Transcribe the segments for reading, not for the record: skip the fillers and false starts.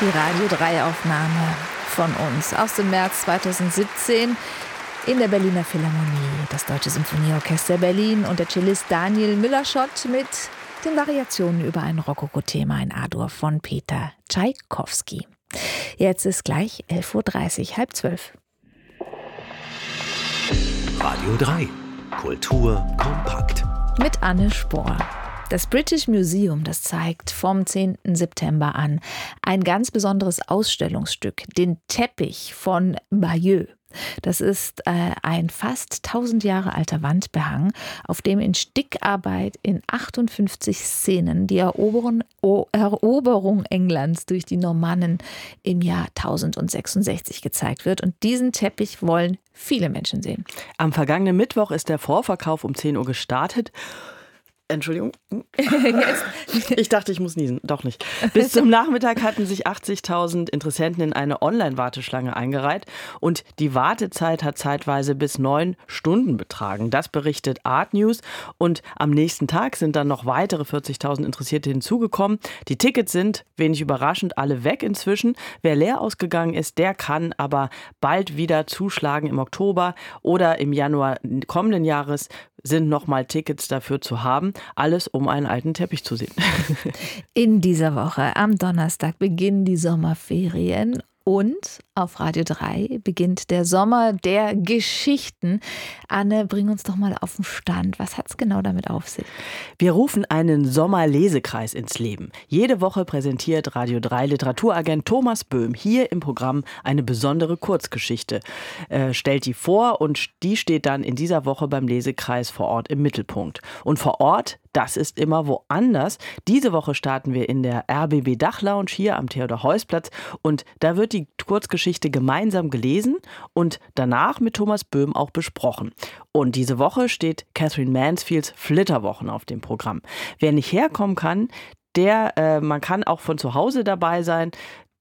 Die Radio 3 Aufnahme von uns aus dem März 2017 in der Berliner Philharmonie. Das Deutsche Symphonieorchester Berlin und der Cellist Daniel Müller-Schott mit den Variationen über ein Rokoko-Thema in A-Dur von Peter Tschaikowski. Jetzt ist gleich 11.30 Uhr, halb 12. Radio 3. Kultur kompakt. Mit Anne Spohr. Das British Museum, das zeigt vom 10. September an ein ganz besonderes Ausstellungsstück, den Teppich von Bayeux. Das ist ein fast 1000 Jahre alter Wandbehang, auf dem in Stickarbeit in 58 Szenen die Eroberung Englands durch die Normannen im Jahr 1066 gezeigt wird. Und diesen Teppich wollen viele Menschen sehen. Am vergangenen Mittwoch ist der Vorverkauf um 10 Uhr gestartet. Entschuldigung. Ich dachte, ich muss niesen. Doch nicht. Bis zum Nachmittag hatten sich 80.000 Interessenten in eine Online-Warteschlange eingereiht und die Wartezeit hat zeitweise bis 9 Stunden betragen. Das berichtet Art News und am nächsten Tag sind dann noch weitere 40.000 Interessierte hinzugekommen. Die Tickets sind, wenig überraschend, alle weg inzwischen. Wer leer ausgegangen ist, der kann aber bald wieder zuschlagen im Oktober oder im Januar kommenden Jahres sind nochmal Tickets dafür zu haben. Alles, um einen alten Teppich zu sehen. In dieser Woche, am Donnerstag, beginnen die Sommerferien. Und auf Radio 3 beginnt der Sommer der Geschichten. Anne, bring uns doch mal auf den Stand. Was hat es genau damit auf sich? Wir rufen einen Sommerlesekreis ins Leben. Jede Woche präsentiert Radio 3 Literaturagent Thomas Böhm hier im Programm eine besondere Kurzgeschichte. Stellt die vor und die steht dann in dieser Woche beim Lesekreis vor Ort im Mittelpunkt. Und vor Ort, das ist immer woanders. Diese Woche starten wir in der RBB Dachlounge hier am Theodor-Heuss-Platz und da wird die Kurzgeschichte gemeinsam gelesen und danach mit Thomas Böhm auch besprochen. Und diese Woche steht Katherine Mansfields Flitterwochen auf dem Programm. Wer nicht herkommen kann, man kann auch von zu Hause dabei sein.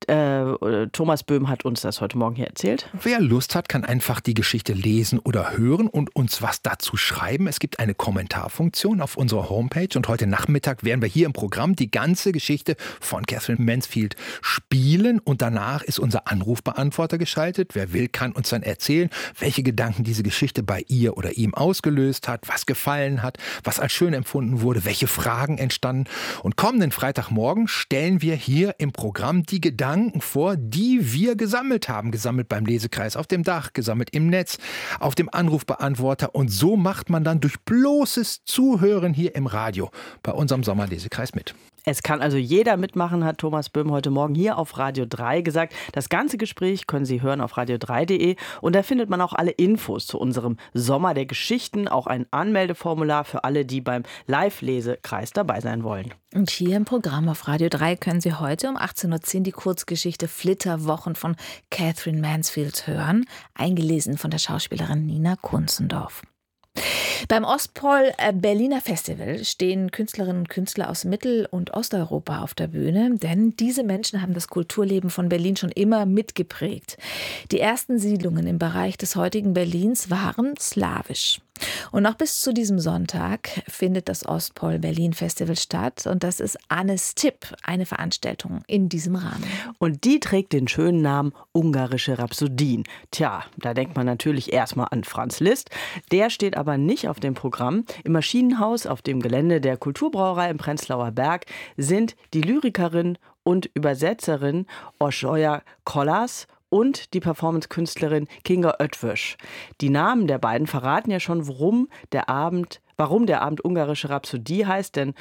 Thomas Böhm hat uns das heute Morgen hier erzählt. Wer Lust hat, kann einfach die Geschichte lesen oder hören und uns was dazu schreiben. Es gibt eine Kommentarfunktion auf unserer Homepage und heute Nachmittag werden wir hier im Programm die ganze Geschichte von Katherine Mansfield spielen und danach ist unser Anrufbeantworter geschaltet. Wer will, kann uns dann erzählen, welche Gedanken diese Geschichte bei ihr oder ihm ausgelöst hat, was gefallen hat, was als schön empfunden wurde, welche Fragen entstanden. Und kommenden Freitagmorgen stellen wir hier im Programm die Gedanken vor, die wir gesammelt haben. Gesammelt beim Lesekreis auf dem Dach, gesammelt im Netz, auf dem Anrufbeantworter. Und so macht man dann durch bloßes Zuhören hier im Radio bei unserem Sommerlesekreis mit. Es kann also jeder mitmachen, hat Thomas Böhm heute Morgen hier auf Radio 3 gesagt. Das ganze Gespräch können Sie hören auf radio3.de und da findet man auch alle Infos zu unserem Sommer der Geschichten, auch ein Anmeldeformular für alle, die beim Live-Lesekreis dabei sein wollen. Und hier im Programm auf Radio 3 können Sie heute um 18.10 Uhr die Kurzgeschichte Flitterwochen von Katherine Mansfield hören, eingelesen von der Schauspielerin Nina Kunzendorf. Beim Ostpol Berliner Festival stehen Künstlerinnen und Künstler aus Mittel- und Osteuropa auf der Bühne, denn diese Menschen haben das Kulturleben von Berlin schon immer mitgeprägt. Die ersten Siedlungen im Bereich des heutigen Berlins waren slawisch. Und noch bis zu diesem Sonntag findet das Ostpol Berlin Festival statt und das ist Annes Tipp, eine Veranstaltung in diesem Rahmen. Und die trägt den schönen Namen Ungarische Rhapsodien. Tja, da denkt man natürlich erstmal an Franz Liszt. Der steht aber nicht auf dem Programm. Im Maschinenhaus auf dem Gelände der Kulturbrauerei im Prenzlauer Berg sind die Lyrikerin und Übersetzerin Olszoja Kolář und die Performance-Künstlerin Kinga Ötvös. Die Namen der beiden verraten ja schon, warum der Abend Ungarische Rhapsodie heißt, denn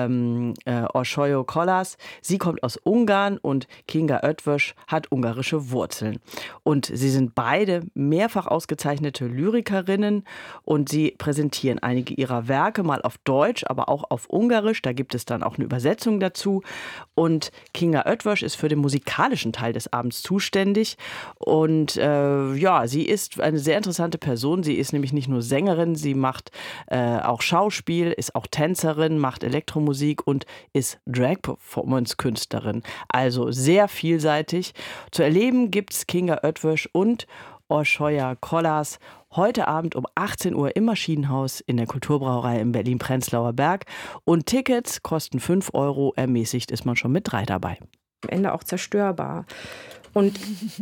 Olszoja Kolář, sie kommt aus Ungarn und Kinga Ötvös hat ungarische Wurzeln. Und sie sind beide mehrfach ausgezeichnete Lyrikerinnen und sie präsentieren einige ihrer Werke mal auf Deutsch, aber auch auf Ungarisch. Da gibt es dann auch eine Übersetzung dazu. Und Kinga Ötvös ist für den musikalischen Teil des Abends zuständig. Und sie ist eine sehr interessante Person. Sie ist nämlich nicht nur Sängerin, sie macht auch Schauspiel, ist auch Tänzerin, macht Elektromusik und ist Drag-Performance-Künstlerin. Also sehr vielseitig. Zu erleben gibt's Kinga Ötvös und Olszoja Kolář heute Abend um 18 Uhr im Maschinenhaus in der Kulturbrauerei im Berlin-Prenzlauer Berg. Und Tickets kosten 5 €, ermäßigt ist man schon mit 3 dabei. am Ende auch zerstörbar. Und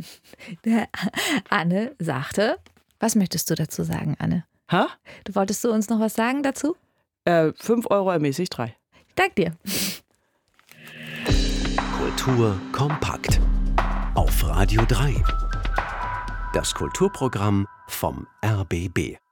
Anne sagte, was möchtest du dazu sagen, Anne? Ha? Wolltest du uns noch was sagen dazu? 5 Euro ermäßigt 3. Dank dir. Kultur kompakt. Auf Radio 3. Das Kulturprogramm vom RBB.